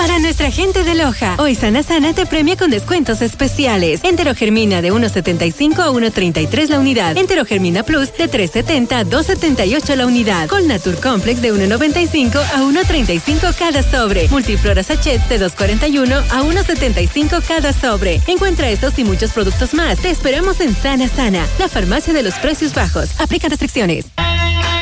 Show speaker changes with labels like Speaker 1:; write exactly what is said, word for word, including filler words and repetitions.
Speaker 1: Para nuestra gente de Loja, hoy Sana Sana te premia con descuentos especiales. Enterogermina de uno setenta y cinco a uno treinta y tres la unidad. Enterogermina Plus de tres setenta a dos setenta y ocho la unidad. Colnatur Complex de uno noventa y cinco a uno treinta y cinco cada sobre. Multiflora Sachet de dos cuarenta y uno a uno setenta y cinco cada sobre. Encuentra estos y muchos productos más. Te esperamos en Sana Sana, la farmacia de los precios bajos. Aplica restricciones.